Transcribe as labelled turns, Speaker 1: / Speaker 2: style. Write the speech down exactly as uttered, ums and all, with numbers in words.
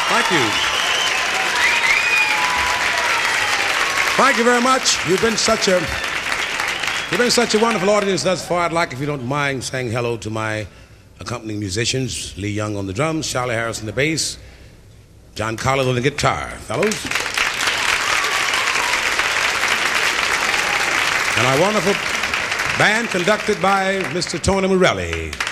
Speaker 1: Thank you. Thank you very much. You've been such a you've been such a wonderful audience thus far. I'd like, if you don't mind, saying hello to my accompanying musicians: Lee Young on the drums, Charlie Harris on the bass, John Collins on the guitar. Fellows. And our wonderful band conducted by Mister Tony Morelli.